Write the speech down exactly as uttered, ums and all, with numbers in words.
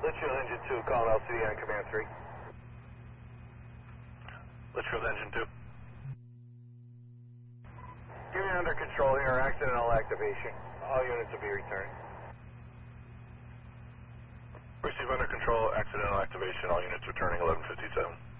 Litchfield Engine two, call L C D on command three. Litchfield Engine two. Give me under control here, accidental activation. All units will be returned. Receive under control, accidental activation, all units returning eleven fifty-seven.